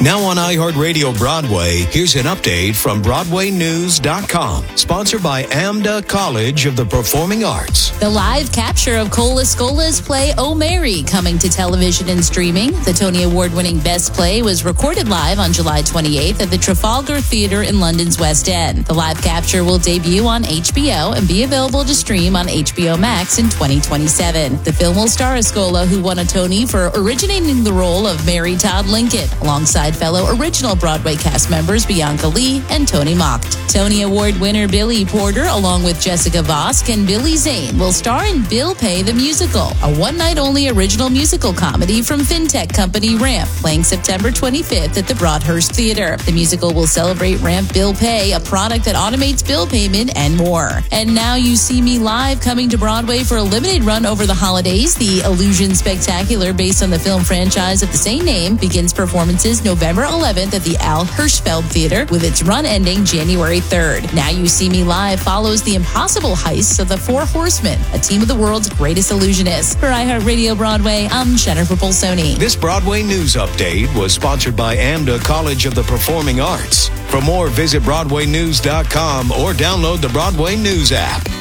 Now on iHeartRadio Broadway, here's an update from BroadwayNews.com. Sponsored by AMDA College of the Performing Arts. The live capture of Cola Scola's play Oh Mary coming to television and streaming. The Tony Award-winning Best Play was recorded live on July 28th at the Trafalgar Theatre in London's West End. The live capture will debut on HBO and be available to stream on HBO Max in 2027. The film will star a Scola who won a Tony for originating the role of Mary Todd Lincoln, alongside fellow original Broadway cast members Bianca Lee and Tony Mocked. Tony Award winner Billy Porter, along with Jessica Vosk and Billy Zane, will star in Bill Pay the Musical, a one-night-only original musical comedy from fintech company Ramp, playing September 25th at the Broadhurst Theatre. The musical will celebrate Ramp Bill Pay, a product that automates bill payment, and more. And Now You See Me Live, coming to Broadway for a limited run over the holidays. The Illusion Spectacular, based on the film franchise of the same name, begins performances November 11th at the Al Hirschfeld Theatre, with its run ending January 3rd. Now You See Me Live follows the impossible heists of the Four Horsemen, a team of the world's greatest illusionists. For iHeartRadio Broadway, I'm Jennifer Polsoni. This Broadway News Update was sponsored by AMDA College of the Performing Arts. For more, visit BroadwayNews.com or download the Broadway News app.